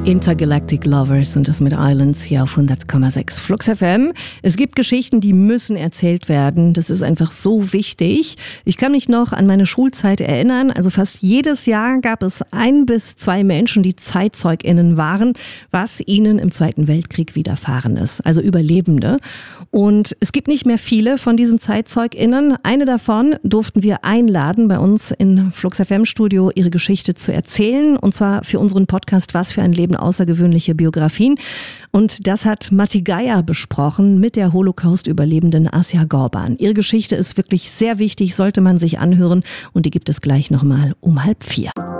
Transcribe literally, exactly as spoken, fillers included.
Intergalactic Lovers und das mit Islands hier auf hundert Komma sechs Flux F M. Es gibt Geschichten, die müssen erzählt werden. Das ist einfach so wichtig. Ich kann mich noch an meine Schulzeit erinnern. Also fast jedes Jahr gab es ein bis zwei Menschen, die ZeitzeugInnen waren, was ihnen im Zweiten Weltkrieg widerfahren ist. Also Überlebende. Und es gibt nicht mehr viele von diesen ZeitzeugInnen. Eine davon durften wir einladen, bei uns in Flux F M Studio ihre Geschichte zu erzählen. Und zwar für unseren Podcast Was für ein Leben? Außergewöhnliche Biografien. Und das hat Matti Geier besprochen mit der Holocaust-Überlebenden Asja Gorban. Ihre Geschichte ist wirklich sehr wichtig, sollte man sich anhören. Und die gibt es gleich nochmal um halb vier.